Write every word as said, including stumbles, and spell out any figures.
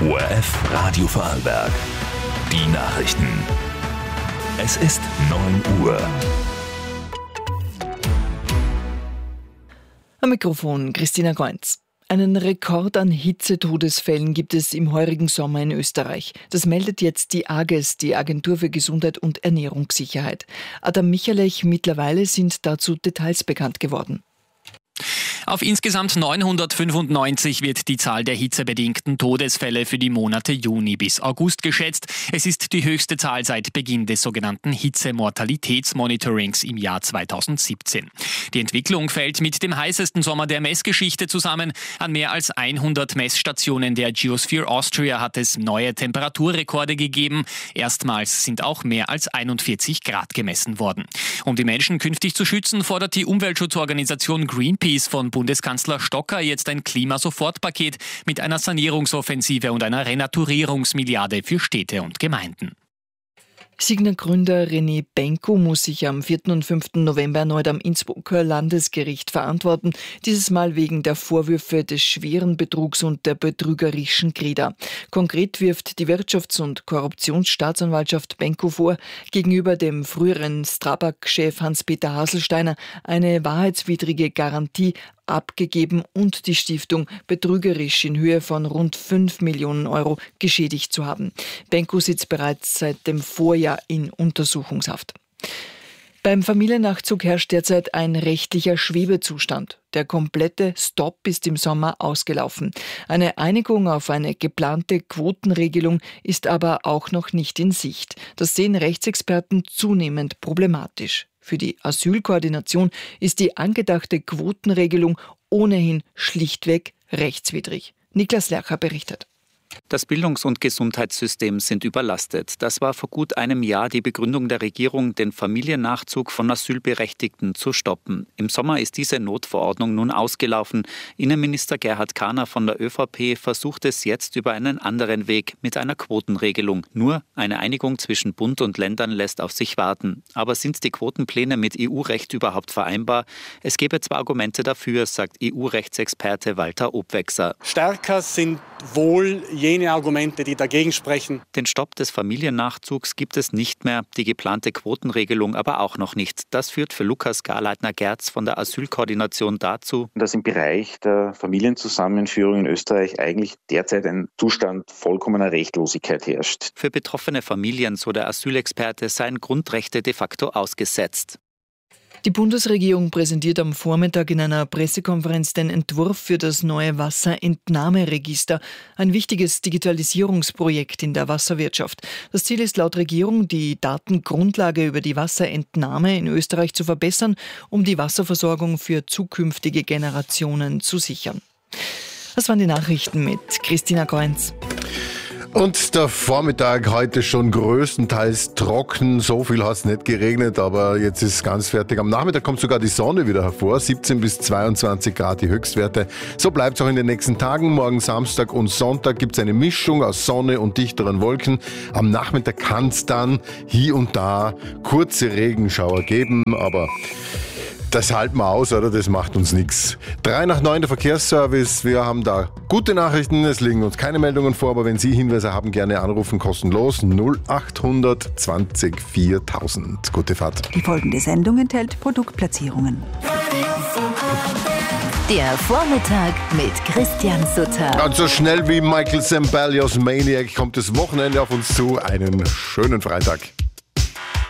O R F Radio Vorarlberg. Die Nachrichten. Es ist neun Uhr. Am Mikrofon Christina Goinz. Einen Rekord an Hitzetodesfällen gibt es im heurigen Sommer in Österreich. Das meldet jetzt die AGES, die Agentur für Gesundheit und Ernährungssicherheit. Adam Michalech, mittlerweile sind dazu Details bekannt geworden. Auf insgesamt neunhundertfünfundneunzig wird die Zahl der hitzebedingten Todesfälle für die Monate Juni bis August geschätzt. Es ist die höchste Zahl seit Beginn des sogenannten Hitzemortalitätsmonitorings im Jahr zweitausendsiebzehn. Die Entwicklung fällt mit dem heißesten Sommer der Messgeschichte zusammen. An mehr als hundert Messstationen der Geosphere Austria hat es neue Temperaturrekorde gegeben. Erstmals sind auch mehr als einundvierzig Grad gemessen worden. Um die Menschen künftig zu schützen, fordert die Umweltschutzorganisation Greenpeace von Bundeskanzler Stocker jetzt ein Klimasofortpaket mit einer Sanierungsoffensive und einer Renaturierungsmilliarde für Städte und Gemeinden. Signa-Gründer René Benko muss sich am vierten und fünften November erneut am Innsbrucker Landesgericht verantworten, dieses Mal wegen der Vorwürfe des schweren Betrugs und der betrügerischen Grida. Konkret wirft die Wirtschafts- und Korruptionsstaatsanwaltschaft Benko vor, gegenüber dem früheren Strabag-Chef Hans-Peter Haselsteiner eine wahrheitswidrige Garantie abgegeben und die Stiftung betrügerisch in Höhe von rund fünf Millionen Euro geschädigt zu haben. Benko sitzt bereits seit dem Vorjahr in Untersuchungshaft. Beim Familiennachzug herrscht derzeit ein rechtlicher Schwebezustand. Der komplette Stopp ist im Sommer ausgelaufen. Eine Einigung auf eine geplante Quotenregelung ist aber auch noch nicht in Sicht. Das sehen Rechtsexperten zunehmend problematisch. Für die Asylkoordination ist die angedachte Quotenregelung ohnehin schlichtweg rechtswidrig. Niklas Lercher berichtet. Das Bildungs- und Gesundheitssystem sind überlastet. Das war vor gut einem Jahr die Begründung der Regierung, den Familiennachzug von Asylberechtigten zu stoppen. Im Sommer ist diese Notverordnung nun ausgelaufen. Innenminister Gerhard Kahner von der ÖVP versucht es jetzt über einen anderen Weg mit einer Quotenregelung. Nur eine Einigung zwischen Bund und Ländern lässt auf sich warten. Aber sind die Quotenpläne mit E U-Recht überhaupt vereinbar? Es gäbe zwar Argumente dafür, sagt E U-Rechtsexperte Walter Obwechser. Stärker sind wohl jene Argumente, die dagegen sprechen. Den Stopp des Familiennachzugs gibt es nicht mehr, die geplante Quotenregelung aber auch noch nicht. Das führt für Lukas Garleitner-Gerz von der Asylkoordination dazu, dass im Bereich der Familienzusammenführung in Österreich eigentlich derzeit ein Zustand vollkommener Rechtlosigkeit herrscht. Für betroffene Familien, so der Asylexperte, seien Grundrechte de facto ausgesetzt. Die Bundesregierung präsentiert am Vormittag in einer Pressekonferenz den Entwurf für das neue Wasserentnahmeregister, ein wichtiges Digitalisierungsprojekt in der Wasserwirtschaft. Das Ziel ist laut Regierung, die Datengrundlage über die Wasserentnahme in Österreich zu verbessern, um die Wasserversorgung für zukünftige Generationen zu sichern. Das waren die Nachrichten mit Christina Goinz. Und der Vormittag heute schon größtenteils trocken. So viel hat es nicht geregnet, aber jetzt ist es ganz fertig. Am Nachmittag kommt sogar die Sonne wieder hervor. siebzehn bis zweiundzwanzig Grad die Höchstwerte. So bleibt es auch in den nächsten Tagen. Morgen Samstag und Sonntag gibt es eine Mischung aus Sonne und dichteren Wolken. Am Nachmittag kann es dann hier und da kurze Regenschauer geben, aber das halten wir aus, oder? Das macht uns nichts. Drei nach neun der Verkehrsservice. Wir haben da gute Nachrichten. Es liegen uns keine Meldungen vor, aber wenn Sie Hinweise haben, gerne anrufen, kostenlos null acht hundert zwanzig viertausend. Gute Fahrt. Die folgende Sendung enthält Produktplatzierungen. Der Vormittag mit Christian Sutter. Ganz so schnell wie Michael Zambellios Maniac kommt das Wochenende auf uns zu. Einen schönen Freitag.